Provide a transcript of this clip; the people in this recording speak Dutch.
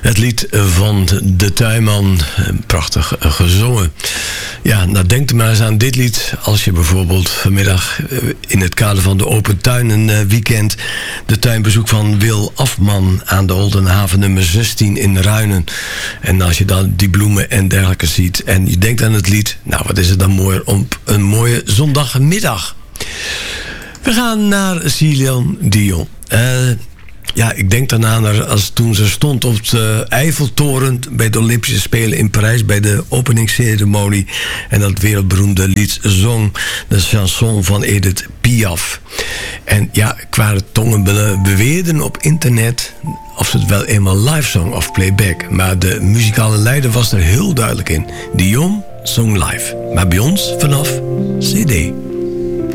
Het lied van De Tuinman, prachtig gezongen. Ja, nou denk er maar eens aan dit lied als je bijvoorbeeld vanmiddag in het kader van de Open Tuinenweekend de tuinbezoek van Wil Afman aan de Oldenhaven nummer 16 in Ruinen. En als je dan die bloemen en dergelijke ziet en je denkt aan het lied, nou wat is het dan mooi op een mooie zondagmiddag. We gaan naar Celine Dion. Ja, ik denk daarna als toen ze stond op de Eiffeltoren bij de Olympische Spelen in Parijs bij de openingsceremonie en dat wereldberoemde lied zong, de chanson van Edith Piaf. En ja, qua tongen beweerden op internet of ze het wel eenmaal live zong of playback, maar de muzikale leider was er heel duidelijk in. Dion zong live, maar bij ons vanaf CD.